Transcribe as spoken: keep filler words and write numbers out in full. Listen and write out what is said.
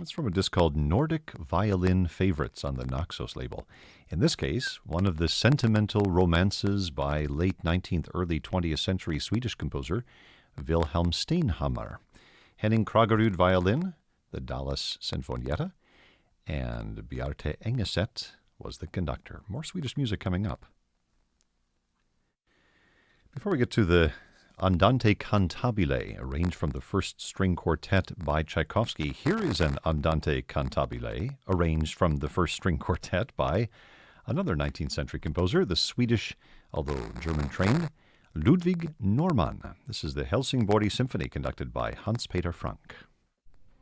That's from a disc called Nordic Violin Favorites on the Naxos label. In this case, one of the sentimental romances by late nineteenth, early twentieth century Swedish composer Wilhelm Steinhammar. Henning Kragerud violin, the Dallas Sinfonietta, and Bjarte Engeset was the conductor. More Swedish music coming up. Before we get to the Andante Cantabile, arranged from the first string quartet by Tchaikovsky, here is an Andante Cantabile, arranged from the first string quartet by another nineteenth century composer, the Swedish, although German-trained, Ludwig Norman. This is the Helsingborg Symphony, conducted by Hans Peter Frank.